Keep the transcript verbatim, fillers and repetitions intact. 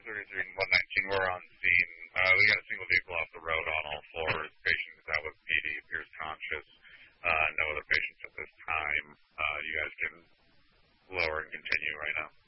thirty-three and one nineteen were on scene. Uh, we got a single vehicle off the road on all fours. Patient is out with P D, appears conscious. Uh, no other patients at this time. Uh, you guys can lower and continue right now.